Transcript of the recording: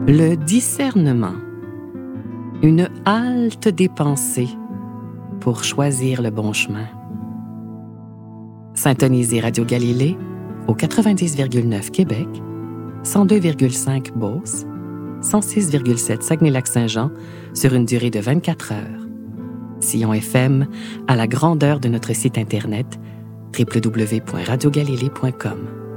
Le discernement. Une halte des pensées pour choisir le bon chemin. Syntonisez Radio Galilée au 90,9 Québec, 102,5 Beauce, 106,7 Saguenay-Lac-Saint-Jean sur une durée de 24 heures. Sillon FM à la grandeur de notre site Internet www.radiogalilée.com.